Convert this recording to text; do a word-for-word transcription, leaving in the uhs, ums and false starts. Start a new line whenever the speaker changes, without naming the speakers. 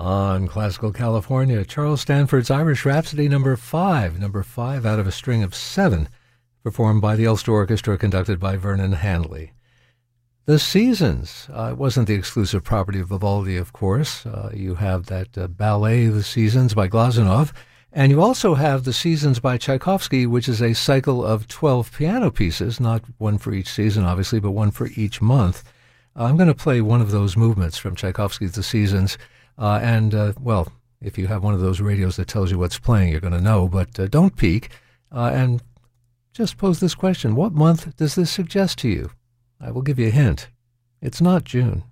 On Classical California, Charles Stanford's Irish Rhapsody number five, number five out of a string of seven, performed by the Ulster Orchestra, conducted by Vernon Handley. The Seasons uh, wasn't the exclusive property of Vivaldi, of course. Uh, you have that uh, ballet, The Seasons, by Glazunov, and you also have The Seasons by Tchaikovsky, which is a cycle of twelve piano pieces, not one for each season, obviously, but one for each month. Uh, I'm going to play one of those movements from Tchaikovsky's The Seasons, uh, and, uh, well, if you have one of those radios that tells you what's playing, you're going to know, but uh, don't peek, uh, and just pose this question. What month does this suggest to you? I will give you a hint. It's not June.